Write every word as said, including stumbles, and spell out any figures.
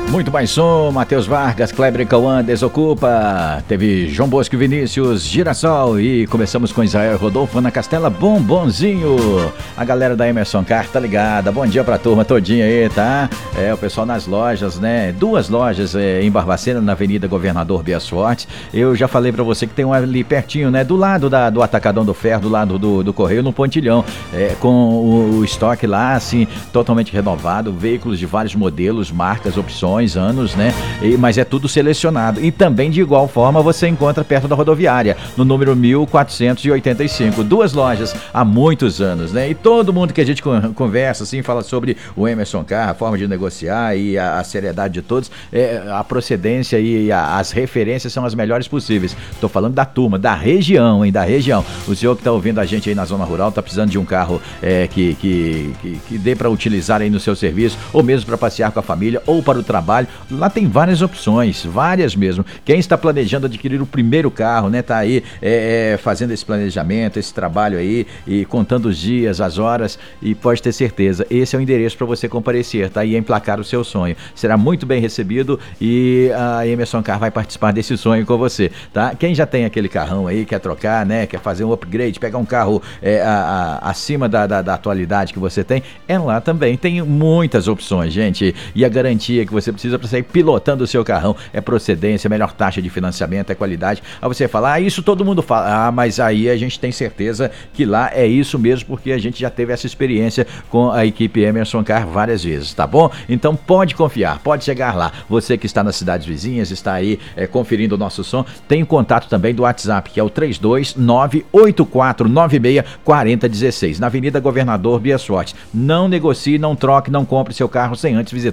Muito mais som, Matheus Vargas, Kleber e Cauã, Desocupa, teve João Bosco e Vinícius, Girassol e começamos com Israel Rodolfo, Ana Castela, Bombonzinho. A galera da Emerson Car tá ligada, bom dia pra turma todinha aí, tá? É, o pessoal nas lojas, né? Duas lojas é, em Barbacena, na Avenida Governador Bias Fortes. Eu já falei pra você que tem uma ali pertinho, né? Do lado da, do Atacadão do Ferro, do lado do, do Correio, no Pontilhão, é, com o, o estoque lá, assim, totalmente renovado, veículos de vários modelos, marcas, opções, anos, né? E, mas é tudo selecionado. E também, de igual forma, você encontra perto da rodoviária, no número mil quatrocentos e oitenta e cinco. Duas lojas há muitos anos, né? E todo mundo que a gente conversa, assim, fala sobre o Emerson Car, a forma de negociar e a, a seriedade de todos, é, a procedência e a, as referências são as melhores possíveis. Tô falando da turma, da região, hein? Da região. O senhor que tá ouvindo a gente aí na zona rural, tá precisando de um carro é, que, que, que, que dê para utilizar aí no seu serviço, ou mesmo para passear com a família, ou para o trabalho. Lá tem várias opções, várias mesmo. Quem está planejando adquirir o primeiro carro, né? Tá aí é, é, fazendo esse planejamento, esse trabalho aí e contando os dias, as horas, e pode ter certeza, esse é o endereço para você comparecer, tá? E emplacar o seu sonho. Será muito bem recebido e a Emerson Car vai participar desse sonho com você, tá? Quem já tem aquele carrão aí, quer trocar, né? Quer fazer um upgrade, pegar um carro é, a, a, acima da, da, da atualidade que você tem, é lá também. Tem muitas opções, gente, e a garantia que você precisa para sair pilotando o seu carrão é procedência, melhor taxa de financiamento, é qualidade. Aí você fala, ah, isso todo mundo fala. Ah, mas aí a gente tem certeza que lá é isso mesmo, porque a gente já teve essa experiência com a equipe Emerson Car várias vezes, tá bom? Então pode confiar, pode chegar lá. Você que está nas cidades vizinhas, está aí é, conferindo o nosso som, tem o contato também do WhatsApp, que é o três dois nove oito quatro nove seis quatro zero um seis, na Avenida Governador Bias Fortes. Não negocie, não troque, não compre seu carro sem antes visitar